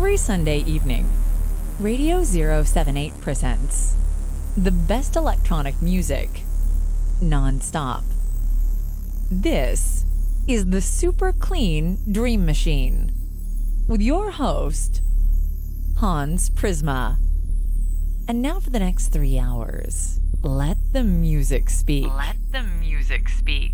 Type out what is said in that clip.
Every Sunday evening, Radio 078 presents the best electronic music non-stop. This is the Super Clean Dream Machine with your host, Hans Prisma. And now for the next 3 hours, let the music speak. Let the music speak.